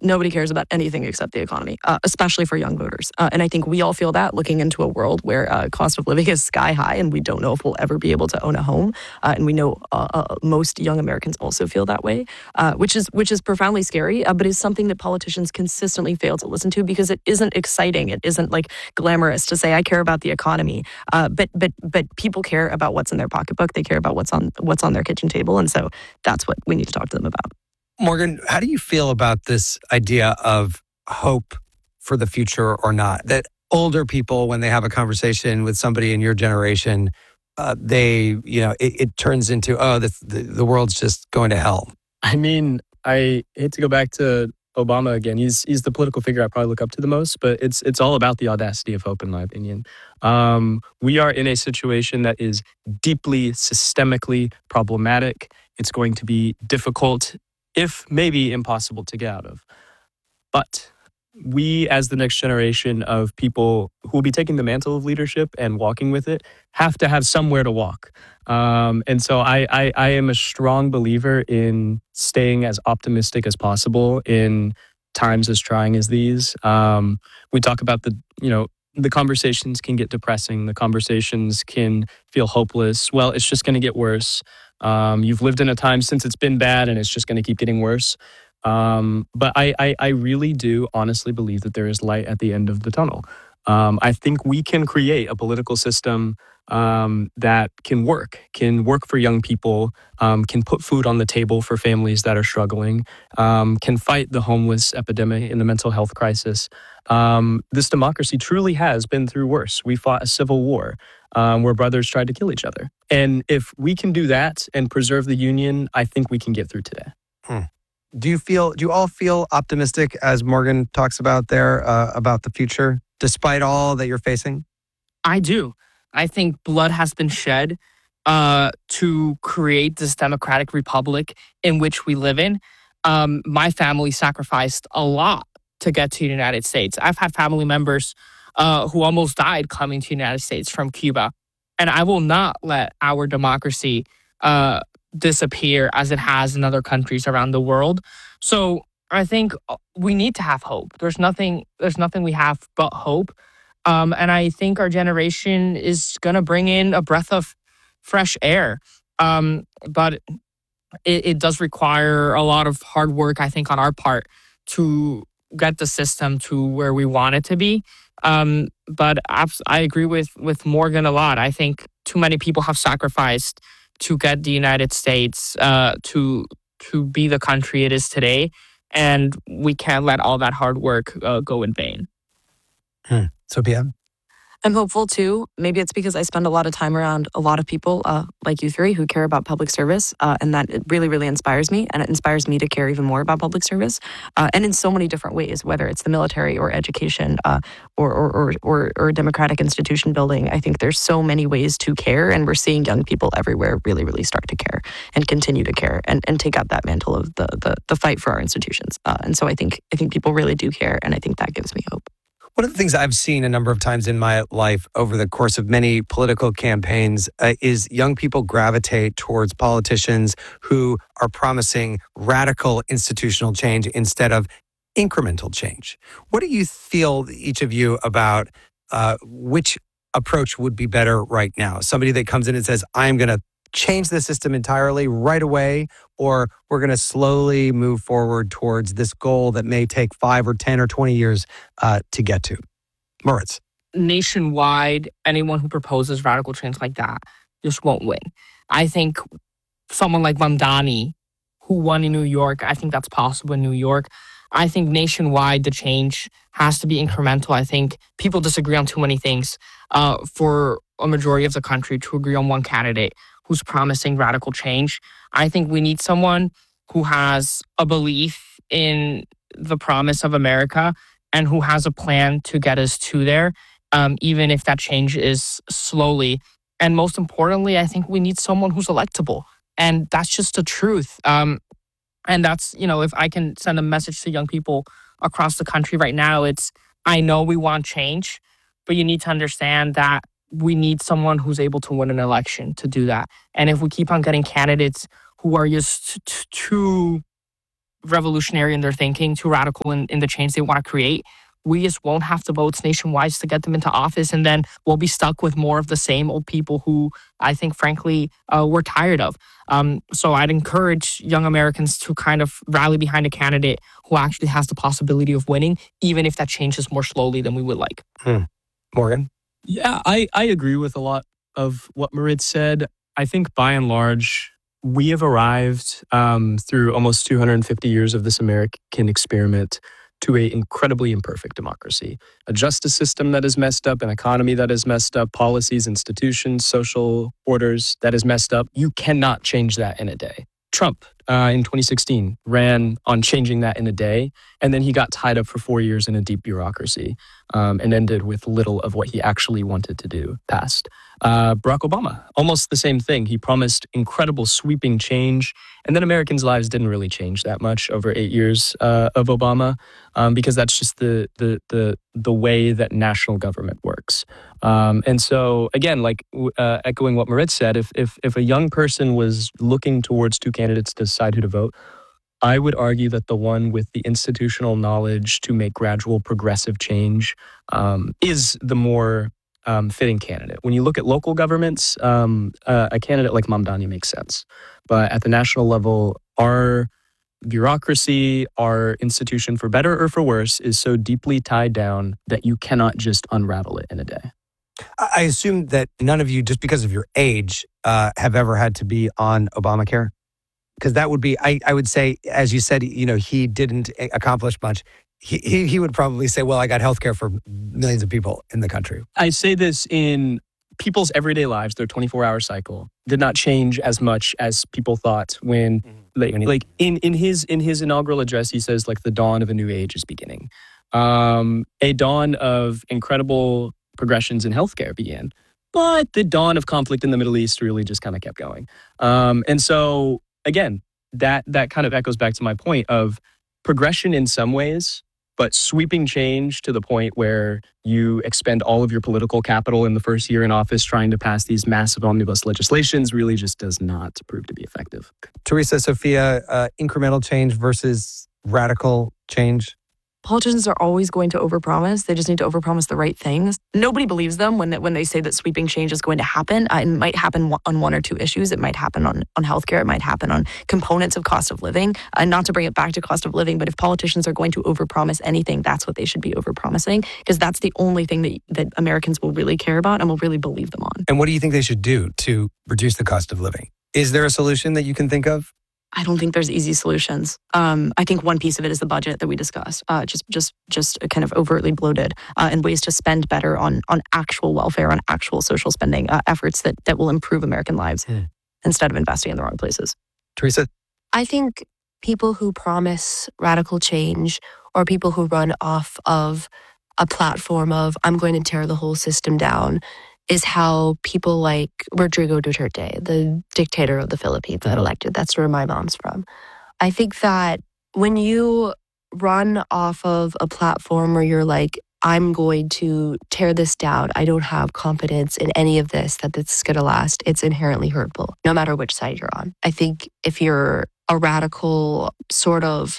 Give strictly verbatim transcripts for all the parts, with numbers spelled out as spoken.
nobody cares about anything except the economy, uh, especially for young voters. Uh, and I think we all feel that looking into a world where uh, cost of living is sky high and we don't know if we'll ever be able to own a home. Uh, and we know uh, uh, most young Americans also feel that way, uh, which is which is profoundly scary, uh, but is something that politicians consistently fail to listen to because it isn't exciting. It isn't like glamorous to say, I care about the economy. Uh, but but but people care about what's in their pocketbook. They care about what's on what's on their kitchen table. And so that's what we need to talk to them about. Morgan, how do you feel about this idea of hope for the future or not? That older people, when they have a conversation with somebody in your generation, uh, they, you know, it, it turns into, oh, the, the, the world's just going to hell. I mean, I hate to go back to Obama again. He's he's the political figure I probably look up to the most, but it's it's all about the audacity of hope, in my opinion. Um, we are in a situation that is deeply systemically problematic. It's going to be difficult, if maybe impossible, to get out of. But we, as the next generation of people who will be taking the mantle of leadership and walking with it, have to have somewhere to walk. Um, and so I, I, I am a strong believer in staying as optimistic as possible in times as trying as these. Um, we talk about the, you know, the conversations can get depressing. The conversations can feel hopeless. Well, it's just going to get worse. Um, you've lived in a time since it's been bad and it's just going to keep getting worse. Um, but I, I, I really do honestly believe that there is light at the end of the tunnel. Um, I think we can create a political system um, that can work, can work for young people, um, can put food on the table for families that are struggling, um, can fight the homeless epidemic and the mental health crisis. Um, this democracy truly has been through worse. We fought a civil war um, where brothers tried to kill each other. And if we can do that and preserve the union, I think we can get through today. Hmm. Do you feel, do you all feel optimistic, as Morgan talks about there, uh, about the future, despite all that you're facing? I do. I think blood has been shed uh, to create this democratic republic in which we live in. Um, my family sacrificed a lot to get to the United States. I've had family members uh, who almost died coming to the United States from Cuba. And I will not let our democracy uh, disappear as it has in other countries around the world. So I think we need to have hope. There's nothing, there's nothing we have but hope. Um, and I think our generation is going to bring in a breath of fresh air. Um, but it, it does require a lot of hard work, I think, on our part to get the system to where we want it to be. Um, but abs- I agree with, with Morgan a lot. I think too many people have sacrificed to get the United States uh, to to be the country it is today. And we can't let all that hard work uh, go in vain. Hmm. Sophia? I'm hopeful too. Maybe it's because I spend a lot of time around a lot of people uh, like you three who care about public service. Uh, and that it really, really inspires me. And it inspires me to care even more about public service. Uh, and in so many different ways, whether it's the military or education uh, or, or, or, or, or democratic institution building. I think there's so many ways to care. And we're seeing young people everywhere really, really start to care and continue to care and, and take up that mantle of the, the, the fight for our institutions. Uh, and so I think, I think people really do care. And I think that gives me hope. One of the things I've seen a number of times in my life over the course of many political campaigns uh, is young people gravitate towards politicians who are promising radical institutional change instead of incremental change. What do you feel, each of you, about uh, which approach would be better right now? Somebody that comes in and says, I'm going to change the system entirely right away, or we're going to slowly move forward towards this goal that may take five or ten or twenty years uh, to get to? Moritz. Nationwide, anyone who proposes radical change like that just won't win. I think someone like Mamdani, who won in New York, I think that's possible in New York. I think nationwide, the change has to be incremental. I think people disagree on too many things uh, for a majority of the country to agree on one candidate who's promising radical change. I think we need someone who has a belief in the promise of America and who has a plan to get us to there, um, even if that change is slowly. And most importantly, I think we need someone who's electable. And that's just the truth. Um, and that's, you know, if I can send a message to young people across the country right now, it's, I know we want change, but you need to understand that we need someone who's able to win an election to do that. And if we keep on getting candidates who are just t- too revolutionary in their thinking, too radical in, in the change they want to create, we just won't have to vote nationwide to get them into office. And then we'll be stuck with more of the same old people who I think, frankly, uh, we're tired of. Um, so I'd encourage young Americans to kind of rally behind a candidate who actually has the possibility of winning, even if that changes more slowly than we would like. Hmm. Morgan? Yeah, I, I agree with a lot of what Moritz said. I think by and large, we have arrived um, through almost two hundred fifty years of this American experiment to an incredibly imperfect democracy. A justice system that is messed up, an economy that is messed up, policies, institutions, social orders that is messed up. You cannot change that in a day. Trump uh, in twenty sixteen ran on changing that in a day, and then he got tied up for four years in a deep bureaucracy um, and ended with little of what he actually wanted to do passed. Uh, Barack Obama, almost the same thing. He promised incredible sweeping change, and then Americans' lives didn't really change that much over eight years uh, of Obama um, because that's just the, the the the way that national government works. Um, and so, again, like uh, echoing what Moritz said, if, if if a young person was looking towards two candidates to decide who to vote, I would argue that the one with the institutional knowledge to make gradual progressive change um, is the more um, fitting candidate. When you look at local governments, um, uh, a candidate like Mamdani makes sense. But at the national level, our bureaucracy, our institution, for better or for worse, is so deeply tied down that you cannot just unravel it in a day. I assume that none of you, just because of your age, uh, have ever had to be on Obamacare. Because that would be, I, I would say, as you said, you know, he didn't accomplish much. He, he, he would probably say, well, I got healthcare for millions of people in the country. I say this in people's everyday lives, their twenty-four hour cycle did not change as much as people thought when, mm-hmm. like, like in, in his in his inaugural address, he says, like, the dawn of a new age is beginning. Um, a dawn of incredible progressions in healthcare began. But the dawn of conflict in the Middle East really just kind of kept going. Um, and so, again, that that kind of echoes back to my point of progression in some ways, but sweeping change to the point where you expend all of your political capital in the first year in office trying to pass these massive omnibus legislations really just does not prove to be effective. Teresa, Sophia, uh, incremental change versus radical change? Politicians are always going to overpromise. They just need to overpromise the right things. Nobody believes them when they, when they say that sweeping change is going to happen. Uh, it might happen on one or two issues. It might happen on, on healthcare. It might happen on components of cost of living. And not to bring it back to cost of living, but if politicians are going to overpromise anything, that's what they should be overpromising, because that's the only thing that, that Americans will really care about and will really believe them on. And what do you think they should do to reduce the cost of living? Is there a solution that you can think of? I don't think there's easy solutions. Um, I think one piece of it is the budget that we discussed, uh, just just just kind of overtly bloated, uh, and ways to spend better on on actual welfare, on actual social spending uh, efforts that that will improve American lives hmm. instead of investing in the wrong places. Teresa? I think people who promise radical change or people who run off of a platform of I'm going to tear the whole system down is how people like Rodrigo Duterte, the dictator of the Philippines, got elected. That's where my mom's from. I think that when you run off of a platform where you're like, I'm going to tear this down, I don't have confidence in any of this, that this is going to last, it's inherently hurtful, no matter which side you're on. I think if you're a radical sort of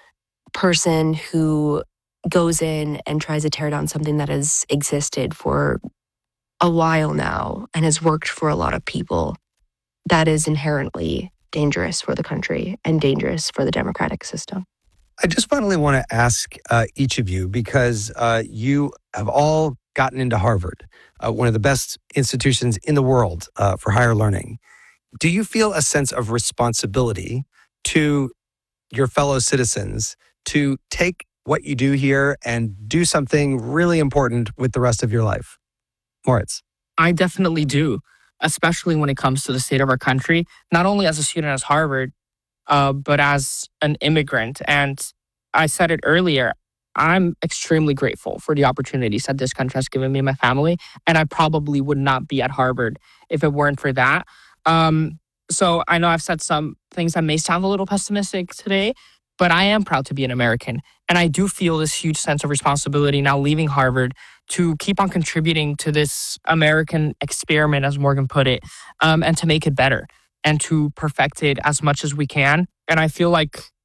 person who goes in and tries to tear down something that has existed for a while now and has worked for a lot of people, that is inherently dangerous for the country and dangerous for the democratic system. I just finally want to ask uh, each of you, because uh, you have all gotten into Harvard, uh, one of the best institutions in the world uh, for higher learning. Do you feel a sense of responsibility to your fellow citizens to take what you do here and do something really important with the rest of your life? Moritz? I definitely do, especially when it comes to the state of our country, not only as a student at Harvard, uh, but as an immigrant. And I said it earlier, I'm extremely grateful for the opportunities that this country has given me and my family. And I probably would not be at Harvard if it weren't for that. Um, so I know I've said some things that may sound a little pessimistic today, but I am proud to be an American. And I do feel this huge sense of responsibility now leaving Harvard to keep on contributing to this American experiment, as Morgan put it, um, and to make it better and to perfect it as much as we can. And I feel like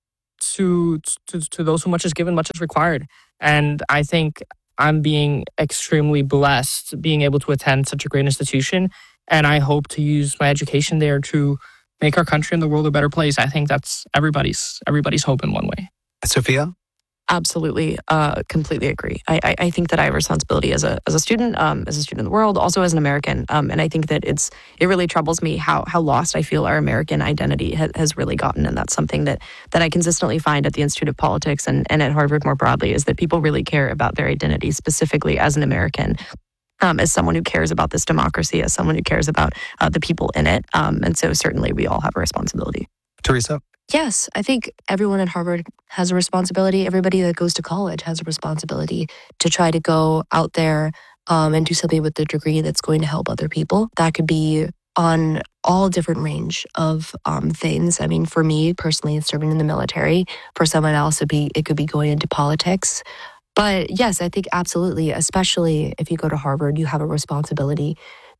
to, to to those who much is given, much is required. And I think I'm being extremely blessed being able to attend such a great institution. And I hope to use my education there to make our country and the world a better place. I think that's everybody's everybody's hope in one way. Sophia? Absolutely, uh, completely agree. I, I, I think that I have responsibility as a as a student, um, as a student in the world, also as an American, um, and I think that it's it really troubles me how how lost I feel our American identity ha- has really gotten, and that's something that that I consistently find at the Institute of Politics and and at Harvard more broadly is that people really care about their identity specifically as an American. Um, as someone who cares about this democracy, as someone who cares about uh, the people in it, um, and so certainly we all have a responsibility. Teresa? Yes, I think everyone at Harvard has a responsibility. Everybody that goes to college has a responsibility to try to go out there um, and do something with the degree that's going to help other people. That could be on all different range of um, things. I mean, for me personally, it's serving in the military. For someone else, it'd be, it could be going into politics. But yes, I think absolutely, especially if you go to Harvard, you have a responsibility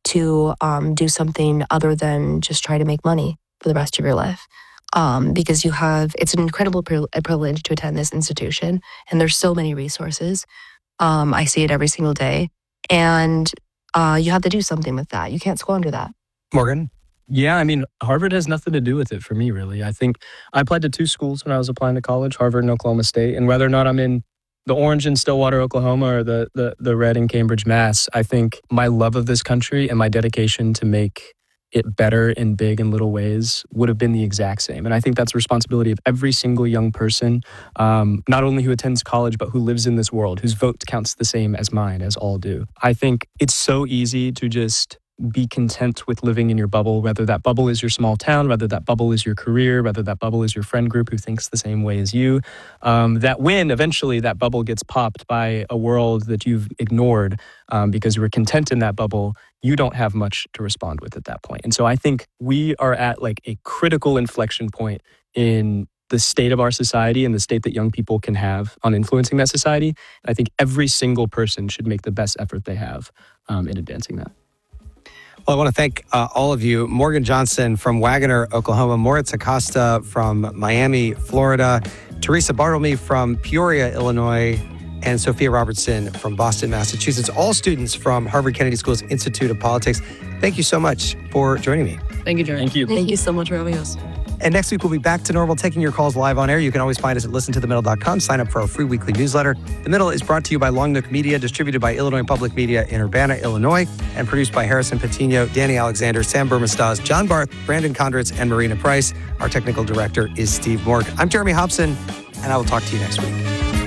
to um, do something other than just try to make money for the rest of your life. Um, because you have, it's an incredible pri- privilege to attend this institution, and there's so many resources. Um, I see it every single day, and uh, you have to do something with that. You can't squander that. Morgan? Yeah, I mean, Harvard has nothing to do with it for me, really. I think I applied to two schools when I was applying to college, Harvard and Oklahoma State, and whether or not I'm in the orange in Stillwater, Oklahoma, or the, the, the red in Cambridge, Mass, I think my love of this country and my dedication to make it better in big and little ways would have been the exact same. And I think that's the responsibility of every single young person, um, not only who attends college, but who lives in this world, whose vote counts the same as mine, as all do. I think it's so easy to just be content with living in your bubble, whether that bubble is your small town, whether that bubble is your career, whether that bubble is your friend group who thinks the same way as you. Um, that when eventually that bubble gets popped by a world that you've ignored um, because you were content in that bubble, you don't have much to respond with at that point. And so I think we are at like a critical inflection point in the state of our society and the state that young people can have on influencing that society. And I think every single person should make the best effort they have um, in advancing that. Well, I want to thank uh, all of you. Morgan Johnson from Wagoner, Oklahoma. Moritz Acosta from Miami, Florida. Teresa Bartlemy from Peoria, Illinois. And Sophia Robertson from Boston, Massachusetts. All students from Harvard Kennedy School's Institute of Politics. Thank you so much for joining me. Thank you, Jerry. Thank you. Thank you so much for having us. And next week, we'll be back to normal, taking your calls live on air. You can always find us at listen to the middle dot com. Sign up for our free weekly newsletter. The Middle is brought to you by Long Nook Media, distributed by Illinois Public Media in Urbana, Illinois, and produced by Harrison Patino, Danny Alexander, Sam Burmastaz, John Barth, Brandon Condritz, and Marina Price. Our technical director is Steve Morg. I'm Jeremy Hobson, and I will talk to you next week.